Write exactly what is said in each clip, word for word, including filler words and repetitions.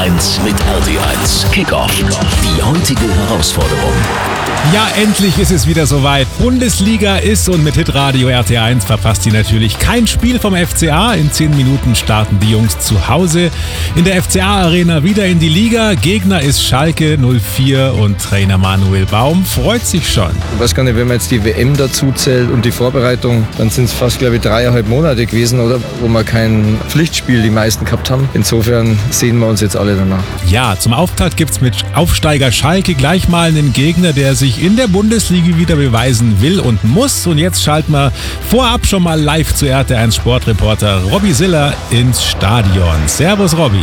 eins mit R T eins. Kickoff. Die heutige Herausforderung. Ja, endlich ist es wieder soweit. Bundesliga ist und mit Hitradio R T eins verpasst ihr natürlich kein Spiel vom F C A. In zehn Minuten starten die Jungs zu Hause in der F C A-Arena wieder in die Liga. Gegner ist Schalke null vier und Trainer Manuel Baum freut sich schon. Ich weiß gar nicht, wenn man jetzt die W M dazu zählt und die Vorbereitung, dann sind es fast, glaube ich, dreieinhalb Monate gewesen, oder? Wo wir kein Pflichtspiel die meisten gehabt haben. Insofern sehen wir uns jetzt alle danach. Ja, zum Auftakt gibt es mit Aufsteiger Schalke gleich mal einen Gegner, der sich in der Bundesliga wieder beweisen will und muss. Und jetzt schalten wir vorab schon mal live zu R T eins Sportreporter Robby Siller ins Stadion. Servus, Robby.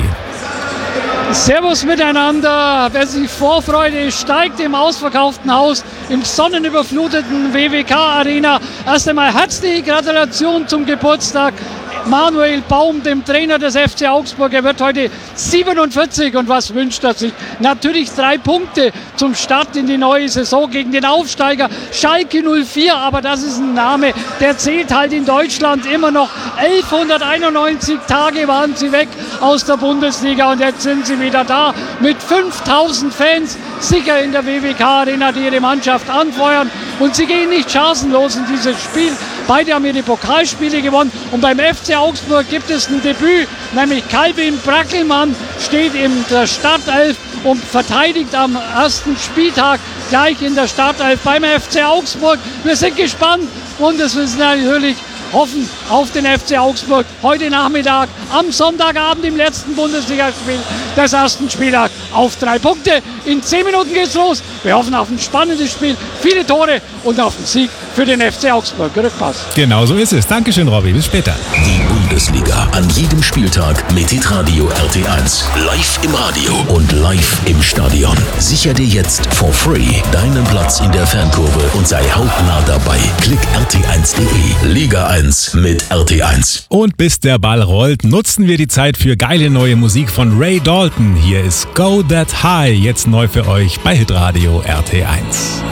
Servus miteinander. Wer sich Vorfreude steigt im ausverkauften Haus, im sonnenüberfluteten W W K-Arena. Erst einmal herzliche Gratulation zum Geburtstag. Manuel Baum, dem Trainer des F C Augsburg. Er wird heute siebenundvierzig und was wünscht er sich? Natürlich drei Punkte zum Start in die neue Saison gegen den Aufsteiger Schalke null vier, aber das ist ein Name, der zählt halt in Deutschland immer noch. elfhunderteinundneunzig Tage waren sie weg aus der Bundesliga und jetzt sind sie wieder da mit fünftausend Fans, sicher in der W W K-Arena, die ihre Mannschaft anfeuern und sie gehen nicht chancenlos in dieses Spiel. Beide haben ihre Pokalspiele gewonnen und beim F C Augsburg gibt es ein Debüt, nämlich Calvin Brackelmann steht in der Startelf und verteidigt am ersten Spieltag gleich in der Startelf beim F C Augsburg. Wir sind gespannt und es ist natürlich hoffen auf den F C Augsburg heute Nachmittag am Sonntagabend im letzten Bundesligaspiel des ersten Spieltags auf drei Punkte. In zehn Minuten geht's los. Wir hoffen auf ein spannendes Spiel, viele Tore und auf einen Sieg für den F C Augsburg. Rückpass. Genau so ist es. Dankeschön, Robby. Bis später. Die Bundesliga an jedem Spieltag mit Hitradio R T eins. Live im Radio und live im Stadion. Sicher dir jetzt for free deinen Platz in der Fankurve und sei hautnah dabei. Klick R T eins punkt de. Liga eins mit R T eins. Und bis der Ball rollt, nutzen wir die Zeit für geile neue Musik von Ray Dalton. Hier ist Go That High, jetzt neu für euch bei Hitradio R T eins.